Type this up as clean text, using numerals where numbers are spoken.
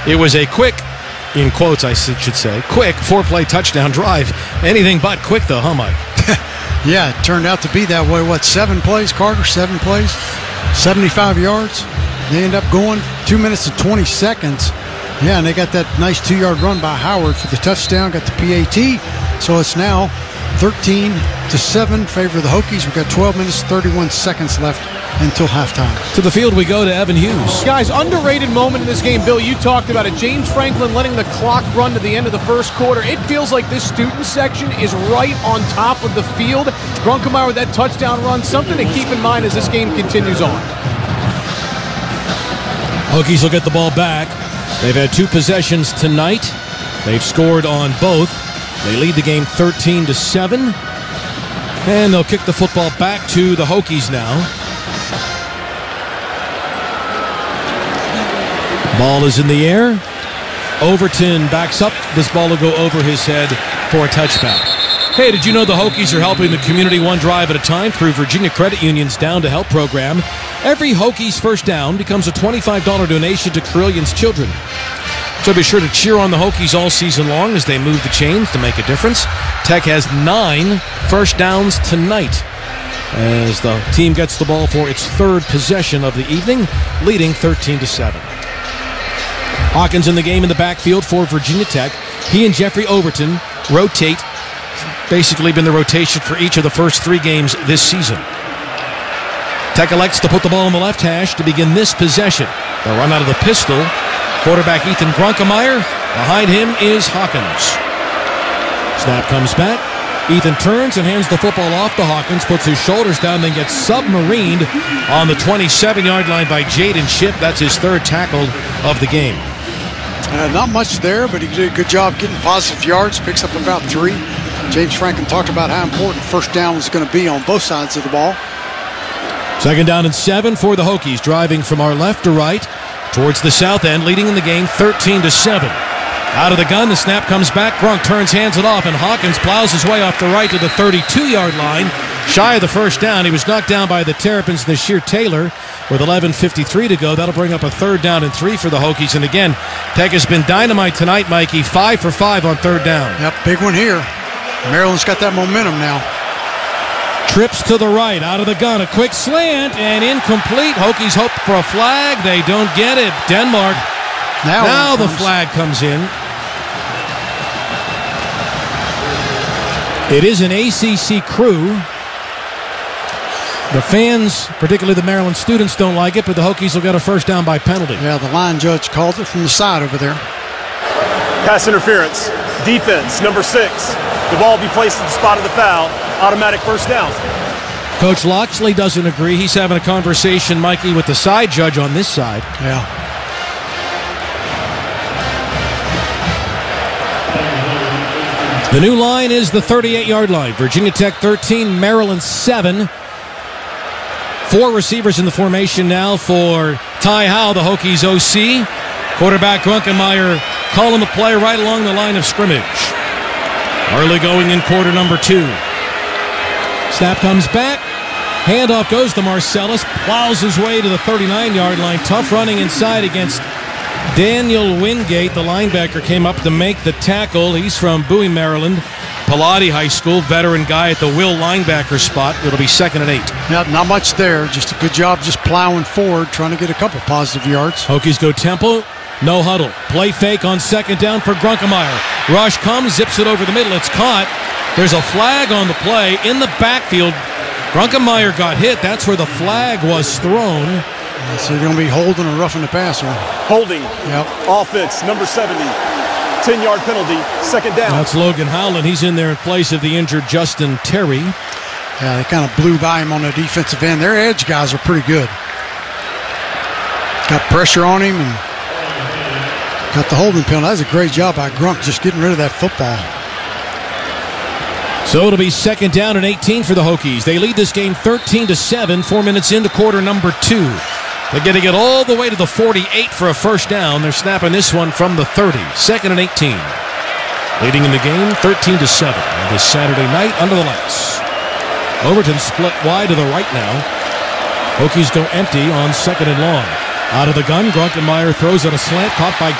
It was a quick, in quotes I should say, quick 4-play touchdown drive. Anything but quick though, huh, Mike? Yeah, it turned out to be that way. 7 plays, Carter? 7 plays, 75 yards. They end up going 2 minutes and 20 seconds. Yeah, and they got that nice 2-yard run by Howard for the touchdown, got the PAT. So it's now 13-7 favor of the Hokies. We've got 12 minutes, 31 seconds left until halftime. To the field we go to Evan Hughes. Guys, underrated moment in this game. Bill, you talked about it. James Franklin letting the clock run to the end of the first quarter. It feels like this student section is right on top of the field. Grunkemeyer with that touchdown run. Something to keep in mind as this game continues on. Hokies will get the ball back. They've had 2 possessions tonight. They've scored on both. They lead the game 13-7. And they'll kick the football back to the Hokies now. Ball is in the air. Overton backs up. This ball will go over his head for a touchback. Hey, did you know the Hokies are helping the community one drive at a time through Virginia Credit Union's Down to Help program? Every Hokies first down becomes a $25 donation to Carillion's children. So be sure to cheer on the Hokies all season long as they move the chains to make a difference. Tech has 9 first downs tonight as the team gets the ball for its 3rd possession of the evening, leading 13-7. Hawkins in the game in the backfield for Virginia Tech. He and Jeffrey Overton rotate. Basically been the rotation for each of the first 3 games this season. Tech elects to put the ball on the left hash to begin this possession. They'll run out of the pistol. Quarterback Ethan Grunkemeyer. Behind him is Hawkins. Snap comes back. Ethan turns and hands the football off to Hawkins, puts his shoulders down, then gets submarined on the 27-yard line by Jaden Shipp. That's his 3rd tackle of the game. Not much there, but he did a good job getting positive yards, picks up about 3. James Franklin talked about how important first down was going to be on both sides of the ball. 2nd down and 7 for the Hokies, driving from our left to right towards the south end, leading in the game 13-7. Out of the gun, the snap comes back. Grunk turns, hands it off, and Hawkins plows his way off the right to the 32-yard line. Shy of the first down, he was knocked down by the Terrapins, Nasheer Taylor, with 11:53 to go. That'll bring up a 3rd down and 3 for the Hokies. And again, Tech has been dynamite tonight, Mikey. 5 for 5 on 3rd down. Yep, big one here. Maryland's got that momentum now. Trips to the right, out of the gun, a quick slant, and incomplete. Hokies hope for a flag. They don't get it. Denmark. Now the flag comes in. It is an ACC crew. The fans, particularly the Maryland students, don't like it, but the Hokies will get a first down by penalty. Yeah, the line judge called it from the side over there. Pass interference. Defense, number 6. The ball will be placed at the spot of the foul. Automatic first down. Coach Loxley doesn't agree. He's having a conversation, Mikey, with the side judge on this side. Yeah. The new line is the 38-yard line. Virginia Tech 13, Maryland 7. 4 receivers in the formation now for Ty Howe, the Hokies OC. Quarterback Grunkemeyer calling the play right along the line of scrimmage. Early going in quarter number 2. Snap comes back. Handoff goes to Marcellus. Plows his way to the 39-yard line. Tough running inside against Daniel Wingate. The linebacker came up to make the tackle. He's from Bowie, Maryland. Pilati High School, veteran guy at the will linebacker spot. It'll be 2nd and 8. Yeah, not much there. Just a good job just plowing forward, trying to get a couple positive yards. Hokies go tempo. No huddle. Play fake on 2nd down for Grunkemeyer. Rush comes, zips it over the middle. It's caught. There's a flag on the play in the backfield. Grunkemeyer got hit. That's where the flag was thrown. So you're going to be holding or roughing the passer. Holding. Yep. Offense, number 70. 10-yard penalty, 2nd down. That's Logan Howland. He's in there in place of the injured Justin Terry. Yeah, they kind of blew by him on the defensive end. Their edge guys are pretty good. Got pressure on him and got the holding penalty. That was a great job by Grunk just getting rid of that football. So it'll be 2nd down and 18 for the Hokies. They lead this game 13-7, 4 minutes into quarter number 2. They're getting it all the way to the 48 for a first down. They're snapping this one from the 30. 2nd and 18. Leading in the game 13-7 on this Saturday night under the lights. Overton split wide to the right now. Hokies go empty on 2nd and long. Out of the gun, Grunkemeyer throws at a slant, caught by